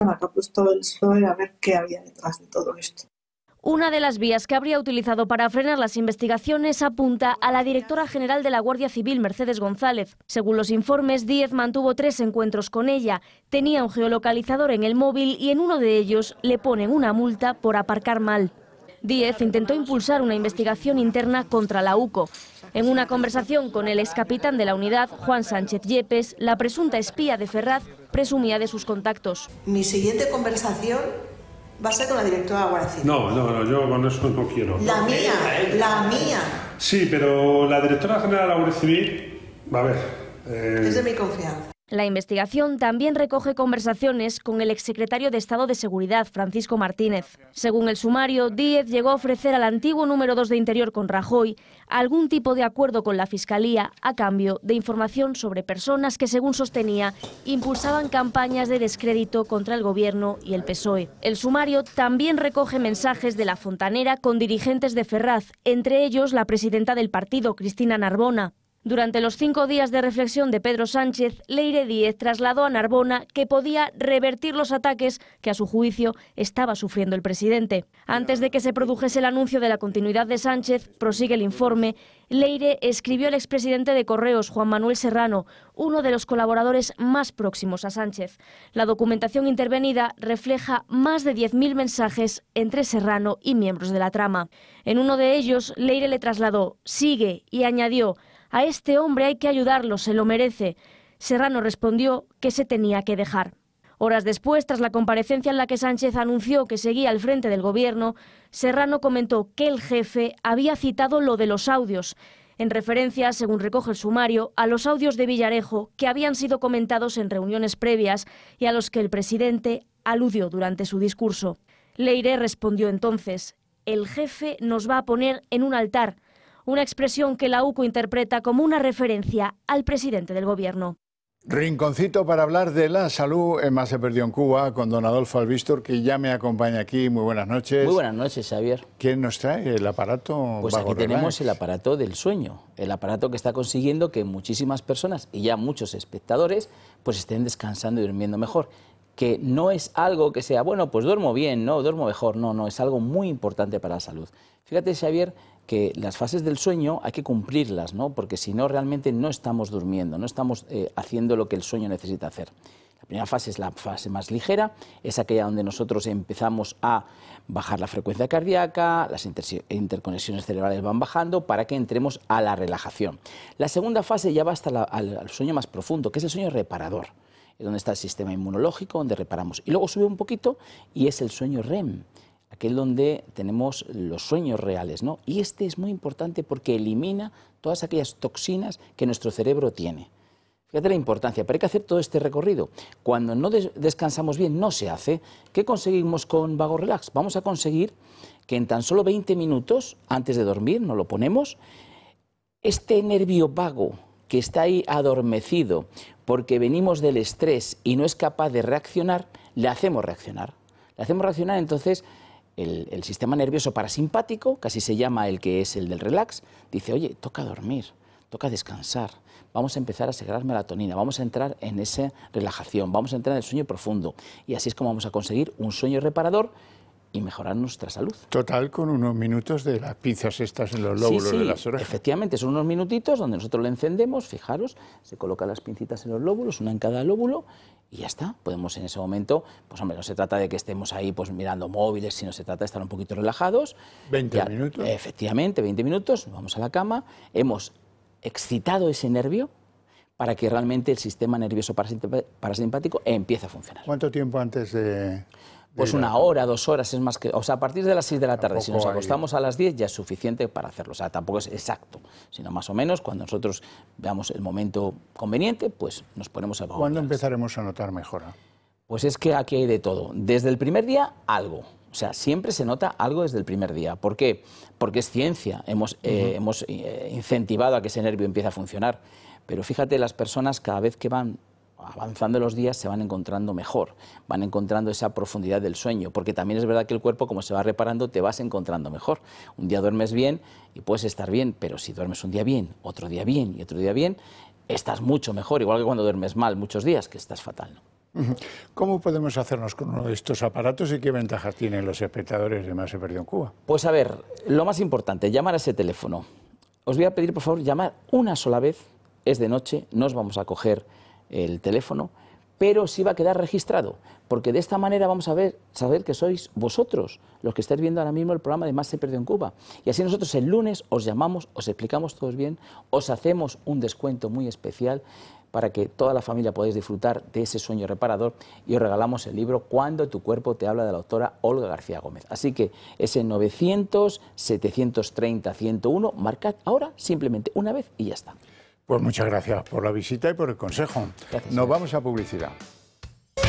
que ha puesto el PSOE a ver qué había detrás de todo esto. Una de las vías que habría utilizado para frenar las investigaciones apunta a la directora general de la Guardia Civil, Mercedes González. Según los informes, Díez mantuvo 3 encuentros con ella, tenía un geolocalizador en el móvil y en uno de ellos le ponen una multa por aparcar mal. Díez intentó impulsar una investigación interna contra la UCO. En una conversación con el excapitán de la unidad, Juan Sánchez Yepes, la presunta espía de Ferraz presumía de sus contactos. Mi siguiente conversación va a ser con la directora de la Guardia Civil. No, yo con eso no quiero. La mía. Sí, pero la directora general de la Guardia Civil, a ver... Es de mi confianza. La investigación también recoge conversaciones con el exsecretario de Estado de Seguridad, Francisco Martínez. Según el sumario, Díez llegó a ofrecer al antiguo número 2 de Interior con Rajoy algún tipo de acuerdo con la Fiscalía a cambio de información sobre personas que, según sostenía, impulsaban campañas de descrédito contra el Gobierno y el PSOE. El sumario también recoge mensajes de la Fontanera con dirigentes de Ferraz, entre ellos la presidenta del partido, Cristina Narbona. Durante los 5 días de reflexión de Pedro Sánchez, Leire Díez trasladó a Narbona que podía revertir los ataques que, a su juicio, estaba sufriendo el presidente. Antes de que se produjese el anuncio de la continuidad de Sánchez, prosigue el informe, Leire escribió al expresidente de Correos, Juan Manuel Serrano, uno de los colaboradores más próximos a Sánchez. La documentación intervenida refleja más de 10.000 mensajes entre Serrano y miembros de la trama. En uno de ellos, Leire le trasladó «Sigue» y añadió «A este hombre hay que ayudarlo, se lo merece». Serrano respondió que se tenía que dejar. Horas después, tras la comparecencia en la que Sánchez anunció que seguía al frente del Gobierno, Serrano comentó que el jefe había citado lo de los audios, en referencia, según recoge el sumario, a los audios de Villarejo que habían sido comentados en reuniones previas y a los que el presidente aludió durante su discurso. Leire respondió entonces: «El jefe nos va a poner en un altar», una expresión que la UCO interpreta como una referencia al presidente del Gobierno. Rinconcito para hablar de la salud en Más se perdió en Cuba con don Adolfo Albistor, que ya me acompaña aquí. Muy buenas noches. Muy buenas noches, Xavier. ¿Quién nos trae el aparato? Pues aquí tenemos el aparato del sueño, el aparato que está consiguiendo que muchísimas personas y ya muchos espectadores pues estén descansando y durmiendo mejor. Que no es algo que sea, bueno, pues duermo bien, no, duermo mejor, no, es algo muy importante para la salud. Fíjate, Xavier, que las fases del sueño hay que cumplirlas, ¿no? Porque si no, realmente no estamos durmiendo, no estamos haciendo lo que el sueño necesita hacer. La primera fase es la fase más ligera, es aquella donde nosotros empezamos a bajar la frecuencia cardíaca, las interconexiones cerebrales van bajando para que entremos a la relajación. La segunda fase ya va hasta al sueño más profundo, que es el sueño reparador. Es donde está el sistema inmunológico, donde reparamos. Y luego sube un poquito y es el sueño REM, aquel donde tenemos los sueños reales, ¿no? Y este es muy importante porque elimina todas aquellas toxinas que nuestro cerebro tiene. Fíjate la importancia, pero hay que hacer todo este recorrido. Cuando no descansamos bien, no se hace. ¿Qué conseguimos con Vago Relax? Vamos a conseguir que en tan solo 20 minutos, antes de dormir, nos lo ponemos, este nervio vago que está ahí adormecido porque venimos del estrés y no es capaz de reaccionar, le hacemos reaccionar. Le hacemos reaccionar, entonces el sistema nervioso parasimpático, casi se llama el que es el del relax, dice, oye, toca dormir, toca descansar, vamos a empezar a segregar melatonina, vamos a entrar en esa relajación, vamos a entrar en el sueño profundo y así es como vamos a conseguir un sueño reparador y mejorar nuestra salud. Total, con unos minutos de las pinzas estas en los lóbulos de las orejas. Efectivamente, son unos minutitos donde nosotros lo encendemos, fijaros, se colocan las pincitas en los lóbulos, una en cada lóbulo, y ya está. Podemos en ese momento, pues hombre, no se trata de que estemos ahí pues mirando móviles, sino se trata de estar un poquito relajados. 20 minutos. Efectivamente, 20 minutos, vamos a la cama, hemos excitado ese nervio para que realmente el sistema nervioso parasimpático empiece a funcionar. ¿Cuánto tiempo antes de...? Pues 1 hora, 2 horas, es más que... O sea, a partir de las 6 de la tarde, si nos acostamos a las 10 ya es suficiente para hacerlo. O sea, tampoco es exacto, sino más o menos cuando nosotros veamos el momento conveniente, pues nos ponemos a... ¿Cuándo empezaremos a notar mejora? Pues es que aquí hay de todo. Desde el primer día, algo. O sea, siempre se nota algo desde el primer día. ¿Por qué? Porque es ciencia. Hemos incentivado a que ese nervio empiece a funcionar. Pero fíjate, las personas cada vez que van avanzando los días se van encontrando mejor, van encontrando esa profundidad del sueño, porque también es verdad que el cuerpo, como se va reparando, te vas encontrando mejor. Un día duermes bien y puedes estar bien, pero si duermes un día bien, otro día bien y otro día bien, estás mucho mejor, igual que cuando duermes mal muchos días, que estás fatal, ¿no? ¿Cómo podemos hacernos con uno de estos aparatos y qué ventajas tienen los espectadores de Más se perdió en Cuba? Pues a ver, lo más importante, llamar a ese teléfono. Os voy a pedir, por favor, llamar una sola vez, es de noche, no os vamos a coger el teléfono, pero sí va a quedar registrado, porque de esta manera vamos a saber que sois vosotros los que estáis viendo ahora mismo el programa de Más se perdió en Cuba. Y así nosotros el lunes os llamamos, os explicamos todos bien, os hacemos un descuento muy especial para que toda la familia podáis disfrutar de ese sueño reparador y os regalamos el libro Cuando tu cuerpo te habla, de la doctora Olga García Gómez. Así que ese 900-730-101, marcad ahora simplemente una vez y ya está. Pues muchas gracias por la visita y por el consejo. Gracias. Nos vamos a publicidad.